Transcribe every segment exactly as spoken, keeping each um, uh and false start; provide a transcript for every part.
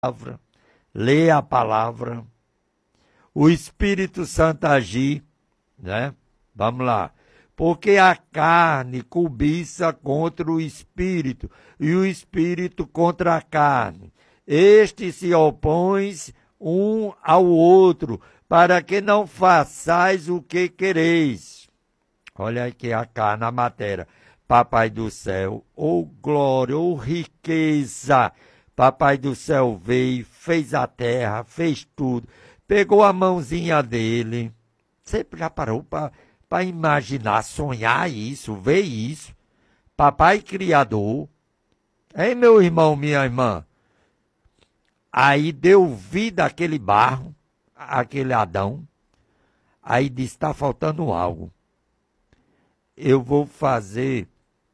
palavra, ler a palavra, o Espírito Santo agir, né? Vamos lá. Porque a carne cobiça contra o Espírito, e o Espírito contra a carne. Estes se opõem um ao outro, para que não façais o que quereis. Olha aqui a carne, a matéria. Papai do céu, ô glória, ô riqueza. Papai do céu veio, fez a terra, fez tudo. Pegou a mãozinha dele. Você já parou para imaginar, sonhar isso, ver isso? Papai Criador. Hein, meu irmão, minha irmã? Aí deu vida àquele barro, àquele Adão. Aí disse, está faltando algo. Eu vou fazer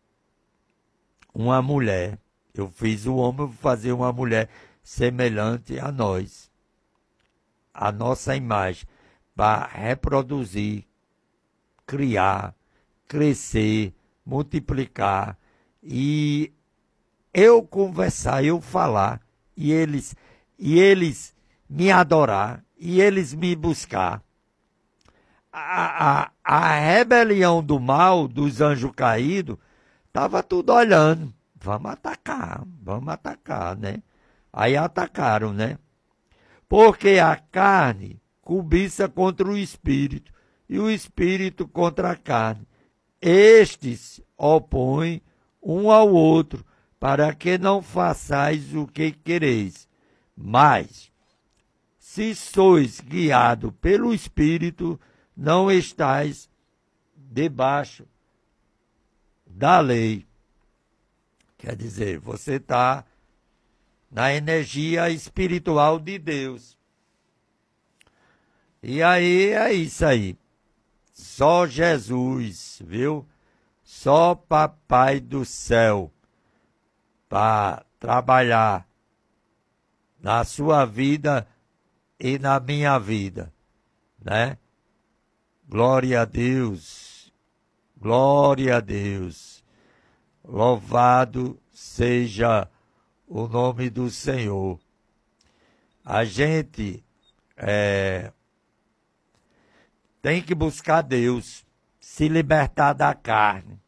uma mulher. Eu fiz o homem, eu vou fazer uma mulher semelhante a nós. A nossa imagem, para reproduzir, criar, crescer, multiplicar. E eu conversar, eu falar, e eles, e eles me adorar, e eles me buscar. A, a, a rebelião do mal, dos anjos caídos, estava tudo olhando. Vamos atacar, vamos atacar, né? Aí atacaram, né? Porque a carne cobiça contra o espírito, e o espírito contra a carne. Estes opõem um ao outro, para que não façais o que quereis. Mas, se sois guiados pelo Espírito, não estáis debaixo da lei. Quer dizer, você está na energia espiritual de Deus. E aí é isso aí. Só Jesus, viu? Só Papai do céu para trabalhar na sua vida e na minha vida, né? Glória a Deus, glória a Deus, louvado seja o nome do Senhor. A gente é, tem que buscar Deus, se libertar da carne.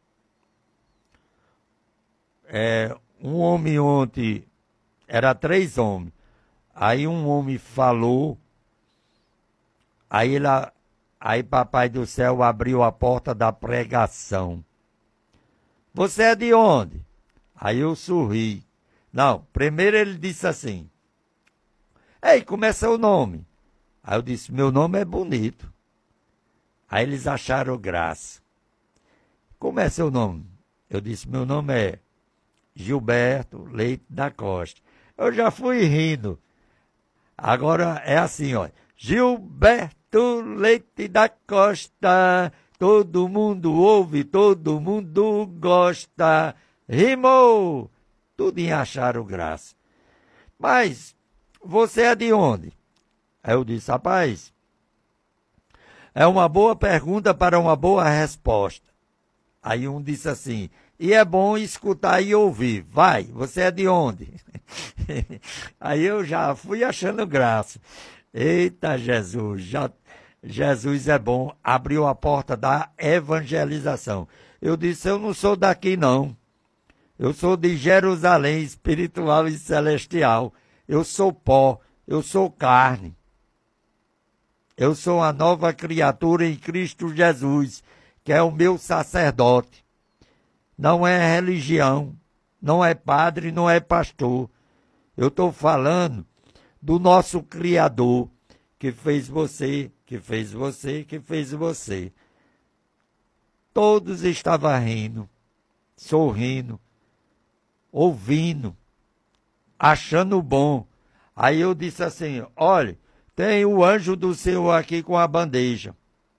É, um homem ontem, era três homens, aí um homem falou, aí, ele, aí Papai do céu abriu a porta da pregação. Você é de onde? Aí eu sorri. Não, primeiro ele disse assim, ei, como é seu nome? Aí eu disse, meu nome é bonito. Aí eles acharam graça. Como é seu nome? Eu disse, meu nome é Gilberto Leite da Costa. Eu já fui rindo. Agora é assim, ó. Gilberto Leite da Costa, todo mundo ouve, todo mundo gosta. Rimou! Tudo em acharam graça. Mas, você é de onde? Aí eu disse, rapaz, é uma boa pergunta para uma boa resposta. Aí um disse assim, e é bom escutar e ouvir. Vai, você é de onde? Aí eu já fui achando graça. Eita Jesus, já, Jesus é bom, abriu a porta da evangelização. Eu disse, eu não sou daqui não. Eu sou de Jerusalém, espiritual e celestial. Eu sou pó, eu sou carne. Eu sou a nova criatura em Cristo Jesus, que é o meu sacerdote. Não é religião, não é padre, não é pastor. Eu estou falando do nosso Criador, que fez você, que fez você, que fez você. Todos estavam rindo, sorrindo, ouvindo, achando bom. Aí eu disse assim, olha, tem o anjo do Senhor aqui com a bandeja.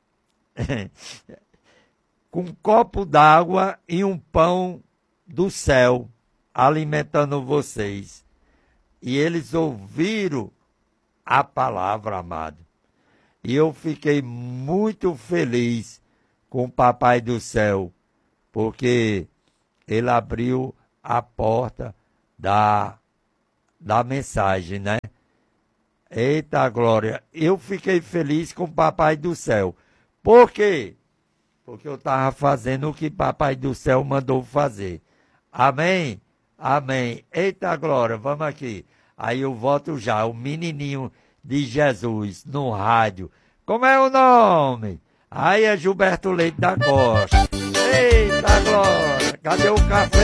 Com um copo d'água e um pão do céu, alimentando vocês. E eles ouviram a palavra, amado. E eu fiquei muito feliz com o Papai do céu, porque ele abriu a porta da da mensagem, né? Eita glória, eu fiquei feliz com o Papai do Céu. Por quê? Porque eu estava fazendo o que Papai do Céu mandou fazer. Amém? Amém. Eita glória, vamos aqui. Aí eu volto já, o menininho de Jesus no rádio. Como é o nome? Aí é Gilberto Leite da Costa. Eita glória, cadê o café?